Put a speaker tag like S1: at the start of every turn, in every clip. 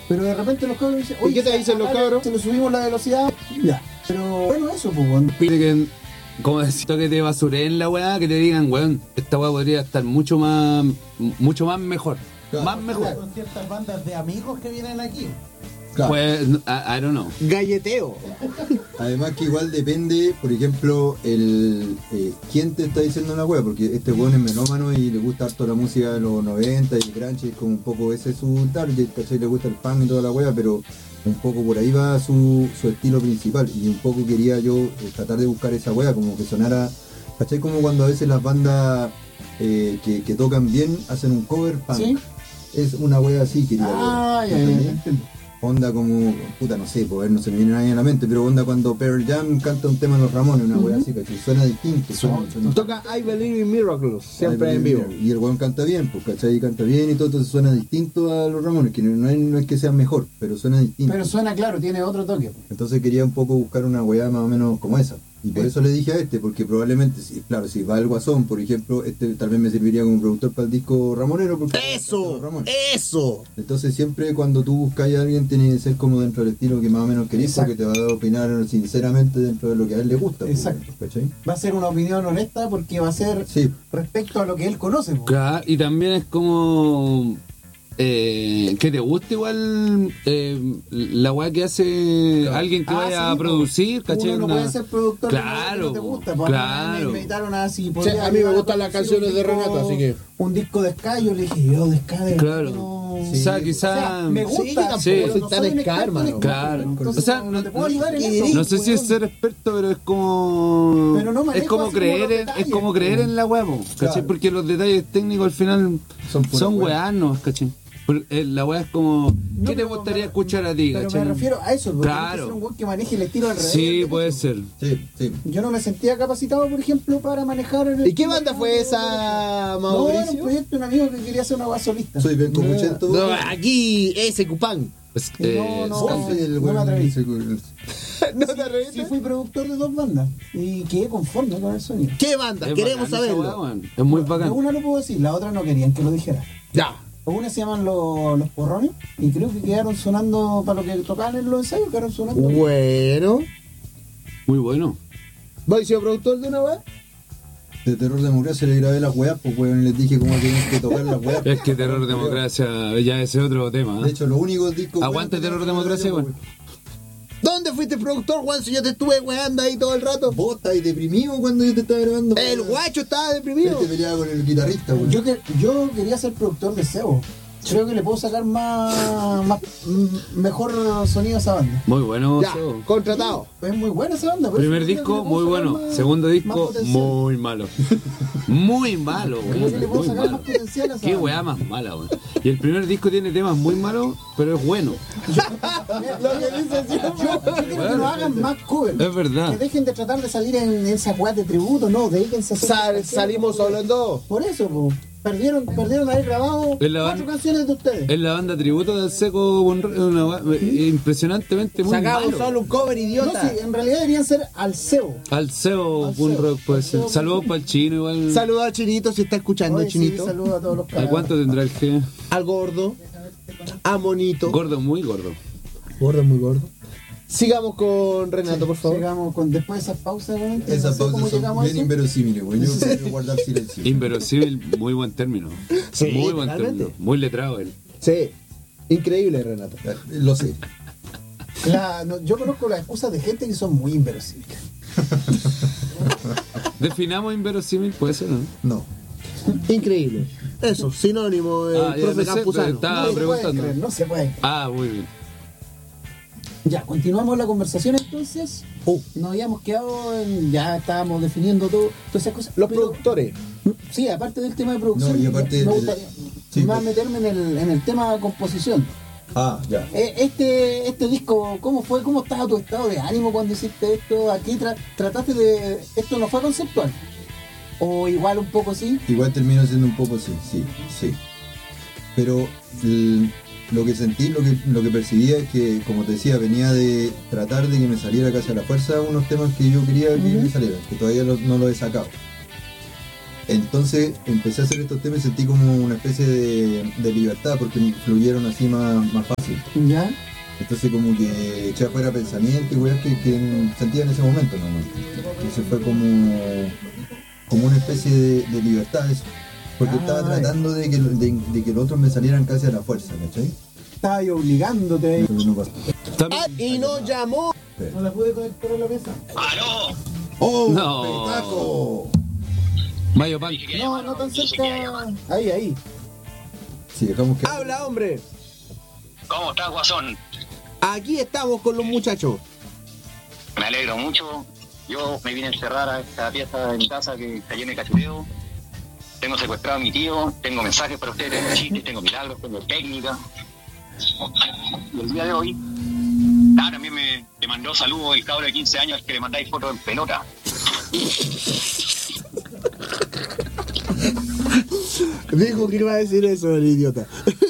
S1: Pero de repente los cabros dicen,
S2: ¿Y qué te dicen los cabros?
S1: Se le subimos la velocidad, ya. Pero bueno, eso, pues, weón.
S3: Pide que, como decir, que te basureen la weá, que te digan, weón, esta weá podría estar mucho más mejor.
S4: Claro.
S3: Más mejor.
S4: Con ciertas bandas de amigos que vienen aquí.
S5: Claro.
S3: Pues, I don't know.
S2: Galleteo.
S5: Además que igual depende, por ejemplo, quién te está diciendo una wea, porque este weón es melómano y le gusta harto la música de los 90 y el grunge, es como un poco ese es su target, ¿cachai? Le gusta el punk y toda la wea, pero un poco por ahí va su estilo principal y un poco quería yo tratar de buscar esa wea, como que sonara, ¿cachai? Como cuando a veces las bandas que tocan bien hacen un cover punk.
S1: ¿Sí?
S5: Es una wea así, quería
S1: Ya,
S5: ¿entendés? Onda como, puta, no sé, pues no se me viene nadie a la mente, pero onda cuando Pearl Jam canta un tema de los Ramones, una wea así, ¿cachai? Suena distinto. Suena
S2: Toca I Believe in Miracles, siempre en vivo.
S5: Y el weón canta bien, pues, ¿cachai? Canta bien y todo, entonces suena distinto a los Ramones, que no es que sea mejor, pero suena distinto.
S1: Pero suena claro, tiene otro toque.
S5: Entonces quería un poco buscar una weá más o menos como esa. Y por eso le dije a porque probablemente, claro, si va el Guasón, por ejemplo, tal vez me serviría como productor para el disco ramonero. Porque
S2: ¡Eso! ¡Eso!
S5: Entonces siempre cuando tú buscas a alguien tiene que ser como dentro del estilo que más o menos querés, porque te va a opinar sinceramente dentro de lo que a él le gusta.
S1: Exacto.
S5: ¿Cachai?
S1: Va a ser una opinión honesta porque va a ser respecto a lo que él conoce. Po.
S3: Claro, y también es como que te guste igual la weá que hace alguien que vaya a producir, ¿cachai?
S1: Uno no puede ser productor
S3: claro,
S1: de lo que no te gusta. Pues
S3: claro.
S1: me invitaron así.
S2: Sí, a mí me gustan las canciones de Renato, así que...
S1: Un disco de ska, yo le dije, yo de ska de...
S3: Claro.
S1: No...
S3: O sea, quizá...
S1: me gusta,
S2: Sí, yo tampoco
S1: pero
S2: soy
S1: no
S2: tan
S1: soy un
S2: ska,
S1: experto en
S2: hermano.
S1: ska,
S3: Claro.
S1: entonces
S3: O sea,
S1: no te puedo ayudar en eso.
S3: No sé si es ser experto, pero es como...
S1: Pero no manejo
S3: es como
S1: así
S3: creer
S1: como los
S3: en,
S1: detalles,
S3: es como creer en la weá, po, ¿cachai?
S5: Claro.
S3: Porque los detalles técnicos al final son weanos, ¿cachai? Pero, la weá es como... ¿Qué te
S1: pero
S3: gustaría escuchar a ti,
S1: Pero
S3: cachai?
S1: me refiero a eso, porque
S3: Claro.
S1: tiene que ser un weón que maneje el estilo al revés.
S3: Sí, puede ser.
S5: Sí.
S1: Yo no me sentía capacitado, por ejemplo, para manejar...
S2: ¿Y qué banda fue esa,
S1: No, era un
S2: Mauricio?
S1: proyecto de un amigo que quería hacer una base solista.
S5: Soy Ben Comuchento.
S2: No, aquí, ese Cupán.
S1: No me atreví.
S2: ¿No te reíste?
S1: Sí fui productor de 2 bandas y quedé conforme con el sonido.
S2: ¿Qué banda?
S3: Es
S2: Queremos
S3: bacán esa
S2: saberlo.
S3: weá, weón. Es muy
S1: De
S3: bacán.
S1: una lo puedo decir, la otra no querían que lo dijera.
S2: Ya.
S1: Una se llaman los porrones y creo que quedaron sonando para lo que tocaban en los ensayos, quedaron sonando.
S2: Bueno.
S3: Muy bueno.
S2: ¿Vos has sido productor de una weá?
S5: De Terror Democracia le grabé las weas, pues weón, les dije cómo tenían que tocar las weas.
S3: Es que Terror Democracia ya ese es otro tema.
S5: De hecho, los únicos discos...
S3: Aguante
S5: buenos
S3: Terror
S5: que
S3: Democracia,
S5: tengo,
S3: weón.
S2: ¿Dónde fuiste productor, Juan? Si yo te estuve weando ahí todo el rato.
S5: Vos estás deprimido cuando yo te estaba grabando.
S2: El guacho estaba deprimido.
S5: Te peleaba con el guitarrista, weón.
S1: Yo quería ser productor de Sebo. Creo que le puedo sacar mejor sonido a esa banda.
S3: Muy bueno.
S2: Ya,
S3: Sebo.
S2: contratado.
S1: Es muy buena esa banda. por
S3: Primer
S1: eso creo que
S3: disco,
S1: le puedo
S3: muy
S1: sacar
S3: bueno.
S1: más-
S3: Segundo
S1: más
S3: disco,
S1: potencial.
S3: muy malo. Muy malo,
S1: Creo que le
S3: weón.
S1: puedo
S3: Muy
S1: sacar
S3: malo.
S1: más potencial a esa
S3: Qué
S1: banda.
S3: weá más mala, weón. Y el primer disco tiene temas muy malos, pero es bueno.
S1: Lo que dice siempre. Yo quiero que no hagan más covers.
S3: Es verdad.
S1: Que dejen de tratar de salir en esa weá de tributo, no, dedíquense a hacer.
S2: Salimos hablando.
S1: Por eso, po. Perdieron haber grabado
S3: Es la
S1: 4
S3: banda-
S1: canciones de ustedes.
S3: Es la banda tributo del Seco, una weá impresionantemente muy
S2: Sacamos
S3: malo.
S2: solo un cover
S1: No,
S2: idiota.
S1: sí, en realidad deberían ser al CEO.
S3: Al Seo
S1: Al
S3: Punk
S1: Seo.
S3: Rock puede
S1: Al
S3: ser.
S1: Seo
S3: Saludos
S1: Punk
S3: para el chino igual.
S2: Saluda a Chinito si está escuchando,
S1: Oye, sí,
S2: Chinito.
S1: saludos a todos los
S3: ¿A
S1: cabros.
S3: cuánto tendrá el G?
S2: Al gordo. A Monito.
S3: Gordo, muy gordo.
S2: Gordo, muy gordo. Sigamos con Renato, por favor.
S1: Sigamos con después de esas pausas, weón, que
S5: Esas
S1: no sé cómo
S5: pausas son
S1: llegamos a
S5: bien
S1: eso.
S5: inverosímiles, weón. Yo prefiero guardar silencio.
S3: Inverosímil, muy buen término.
S2: Sí,
S3: muy buen
S2: totalmente.
S3: término. Muy letrado él.
S2: Sí. Increíble, Renato.
S5: Lo sé.
S1: Yo conozco las excusas de gente que son muy inverosímiles.
S3: Definamos inverosímil, puede ser, ¿no?
S5: No.
S2: Increíble. Eso, sinónimo del
S3: Ah, ya,
S2: profe
S3: no sé,
S2: Campuzano.
S3: estaba
S1: No se puede
S3: preguntando.
S1: creer, no se puede.
S3: Ah, muy bien.
S1: Ya, continuamos la conversación entonces. Nos habíamos quedado en. Ya estábamos definiendo todas esas cosas.
S2: Los
S1: pero-
S2: productores.
S1: Sí, aparte del tema de producción,
S5: No, y aparte
S1: me
S5: del-
S1: gustaría
S5: sí,
S1: más
S5: pues.
S1: meterme en el tema de composición.
S5: Ah, ya.
S1: Este disco, ¿cómo fue? ¿Cómo estaba tu estado de ánimo cuando hiciste esto? ¿A qué trataste de...? ¿Esto no fue conceptual? ¿O igual un poco sí?
S5: Igual termino siendo un poco sí. Pero lo que sentí, lo que percibía es que, como te decía, venía de tratar de que me saliera casi a la fuerza unos temas que yo quería que me salieran, que todavía no lo he sacado. Entonces empecé a hacer estos temas y sentí como una especie de libertad porque me fluyeron así más fácil.
S1: ¿Ya?
S5: Entonces como que eché afuera pensamiento y weas que sentía en ese momento nomás. Entonces fue como una especie de libertad eso. Porque estaba tratando de que los otros me salieran casi a la fuerza, ¿cachai?
S1: Estaba ahí obligándote ahí.
S5: Pero no pasó.
S2: Y nos llamó.
S4: No la pude conectar a la mesa.
S6: ¡Aló!
S5: ¡Oh!
S3: No.
S5: ¡Petaco!
S3: Mayo Pan.
S1: No tan cerca. Ahí.
S5: Si dejamos que...
S2: Habla, hombre.
S6: ¿Cómo estás, Guasón?
S2: Aquí estamos con los muchachos.
S6: Me alegro mucho. Yo me vine a encerrar a esta pieza de mi casa que está llena de cachureo. Tengo secuestrado a mi tío, tengo mensajes para ustedes, tengo chistes, tengo milagros, tengo técnica. Y el día de hoy, también me mandó saludos el cabro de 15 años al que le mandáis fotos en pelota.
S2: Dijo que iba a decir eso el idiota.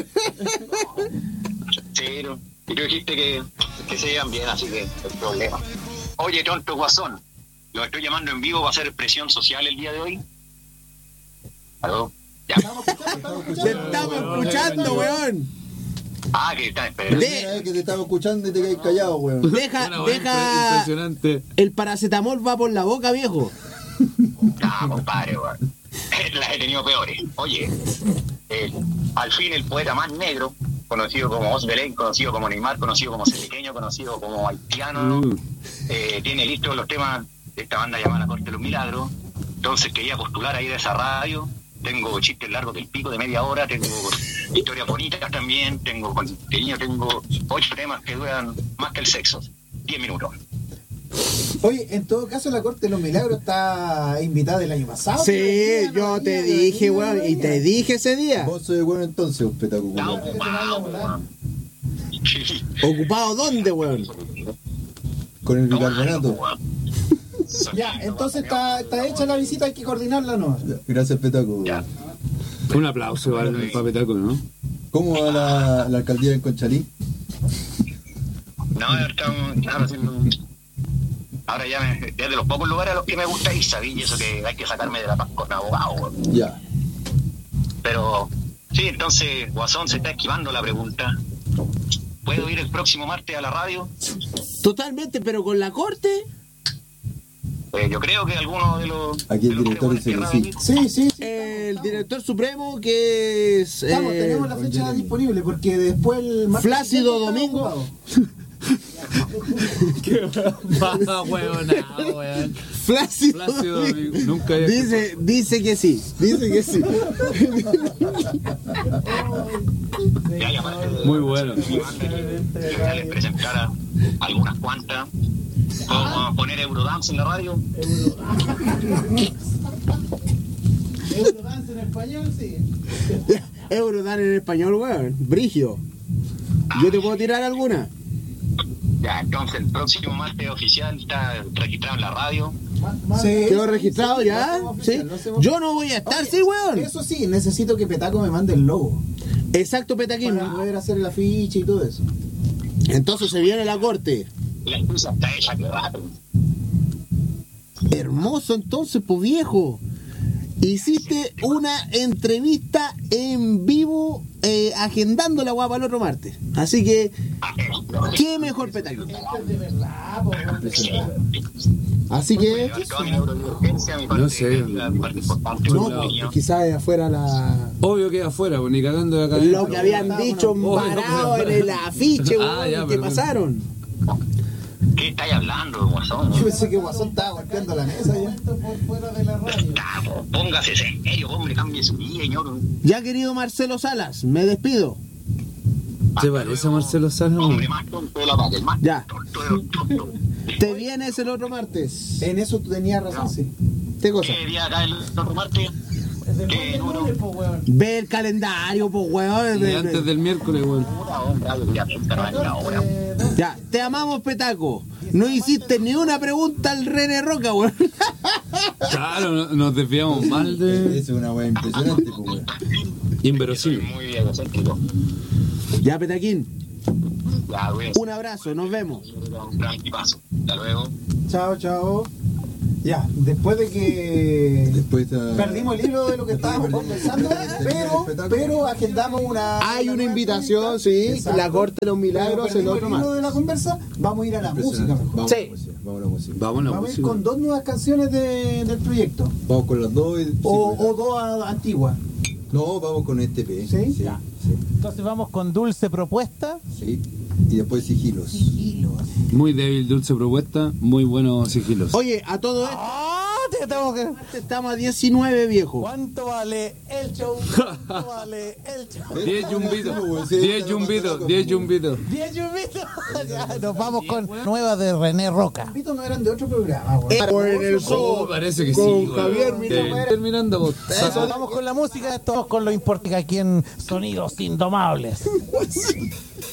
S6: Sí, y tú dijiste que se llevan bien, así que no hay problema. Oye, tonto Guasón, lo estoy llamando en vivo para hacer presión social el día de hoy. ¿Aló? Ya.
S2: Te estamos escuchando, weón.
S6: Ah, que está, espera.
S5: Primera vez que te estaba escuchando y te caes callado, weón.
S2: Deja.
S3: Impresionante.
S2: El paracetamol va por la boca, viejo.
S6: No, compadre, weón. Las he tenido peores. Oye, al fin el poeta más negro, conocido como Os Belén, conocido como Neymar, conocido como Cedequeño, conocido como Haitiano, tiene listos los temas de esta banda llamada La Corte de los Milagros. Entonces quería postular ahí de esa radio. Tengo chistes largos del pico de media hora, tengo historias bonitas también, tengo contenido, tengo 8 temas que duran más que el sexo. 10 minutos.
S1: Oye, en todo caso la Corte de los Milagros está invitada el año pasado.
S2: Sí, yo te dije, weón, y te dije ese día.
S5: Vos sois bueno entonces, Petaco.
S6: Está ocupado, weón.
S2: ¿Ocupado dónde, weón?
S5: Con el bicarbonato.
S1: Ya, entonces está hecha la visita, hay que coordinarla, ¿no?
S5: Gracias, Petaco.
S6: Ya.
S3: Un aplauso para el Petaco, ¿no?
S5: ¿Cómo va la alcaldía en Conchalí?
S6: No, estamos haciendo... Ahora ya es de los pocos lugares a los que me gusta ir, ¿sabí? Y eso que hay que sacarme de la paz con abogado, weón.
S5: Ya.
S6: Pero, sí, entonces, Guasón se está esquivando la pregunta. ¿Puedo ir el próximo martes a la radio?
S2: Totalmente, pero con la corte.
S6: Yo creo que alguno de los...
S5: Aquí el
S6: de los
S5: director
S6: tres
S5: dice que
S6: buenos
S5: sí.
S6: querrá venir.
S1: Sí.
S2: El director supremo que es.
S1: Tenemos la fecha disponible porque después el martes
S2: Flácido
S1: está
S2: Domingo.
S1: ocupado.
S3: Qué huevonao, weón.
S2: Flácido
S3: Domingo. Nunca había
S2: dice que sí. Dice que sí.
S6: Ya, aparte,
S3: Muy bueno.
S6: ya les presentara algunas cuantas. Vamos a poner Eurodance en la radio.
S4: Eurodance en español, sí.
S2: Eurodan en español, weón. Brigio. ¿Yo te puedo tirar alguna?
S6: Ya, entonces el próximo martes oficial está registrado en la radio.
S1: Sí.
S2: ¿Quedó registrado ya? ¿Sí? Yo no voy a estar, sí, weón.
S1: Eso sí, necesito que Petaco me mande el logo
S2: Exacto, Petaquín.
S1: para poder hacer el afiche y todo eso.
S2: Entonces se viene la corte.
S6: La excusa está hecha, que rato.
S2: Hermoso entonces, pues viejo. Hiciste una entrevista en vivo agendando la guapa el otro martes. Así que, ¿qué mejor Petaquín? Así que,
S3: No sé.
S2: no, quizás afuera la...
S3: Obvio que afuera, pues ni cagando de acá.
S2: Lo que habían dicho parado en el afiche, weón,
S3: ya,
S2: que
S3: pero-
S2: pasaron.
S6: ¿Qué estáis hablando, Guasón?
S1: Yo pensé que Guasón estaba golpeando la mesa ya.
S4: Por fuera de la radio.
S6: Póngase serio, hombre, cambie su vida, señor.
S2: Ya, querido Marcelo Salas, me despido.
S3: ¿Te parece a Marcelo Salas?
S6: Hombre más tonto de la vaca, el más
S2: Ya.
S6: tonto de los tontos.
S2: Te vienes el otro martes.
S1: En eso tú tenías razón, sí.
S2: ¿Qué cosa?
S6: ¿Qué día acá el otro martes?
S4: Después
S6: ¿Qué
S4: del
S6: número?
S4: lunes, po, weón.
S2: Ve el calendario, pues, weón.
S3: Y antes del miércoles, weón.
S6: Una hora, ya pensarán la hora.
S2: Ya, te amamos, Petaco. No hiciste ni una pregunta al René Roca, weón.
S3: Claro, nos desviamos mal de...
S5: Es una weá impresionante, pues, weón.
S3: Inverosímil.
S6: Muy egocéntrico.
S2: Ya, Petaquín,
S6: Ya, güey.
S2: un abrazo, nos vemos.
S6: Un gran tipazo. Hasta luego.
S1: Chao. Ya, después de que
S5: Después
S1: perdimos el hilo de lo que estábamos conversando, pero agendamos
S2: Hay una invitación, sí,
S1: Exacto.
S2: la Corte de los Milagros en
S1: Perdimos
S2: otro
S1: el hilo
S2: más.
S1: de la conversa, vamos a ir a la música mejor.
S5: Vamos,
S2: Sí.
S5: a la música, vamos a la música.
S3: Vamos a la
S1: Vamos a ir
S3: música.
S1: con 2 nuevas canciones del proyecto,
S5: Vamos con las dos.
S1: o 2 antiguas.
S5: No, vamos con este P.
S1: ¿Sí?
S5: Sí,
S1: Ya.
S5: sí,
S4: Entonces vamos con Dulce Propuesta.
S5: sí. Y después sigilos.
S1: Sigilos.
S3: Muy débil, dulce propuesta, muy buenos sigilos.
S2: Oye, a todo esto,
S4: ¡Ah! Te tengo que...
S2: estamos a 19, viejo.
S4: ¿Cuánto vale el show? ¿Cuánto vale el show?
S3: 10 yumbitos,
S5: Sí,
S3: 10 yumbitos, 10 yumbitos.
S4: 10 yumitos. Ya, nos vamos con nueva de René Roca.
S1: Los no eran de otro programa, güey.
S2: Por en el
S3: Oh,
S2: show
S3: parece que
S2: con
S3: sí.
S2: Javier
S3: weón.
S2: Milei.
S3: Terminando, vos.
S4: Vamos con la música, esto con lo importante aquí en Sonidos Indomables.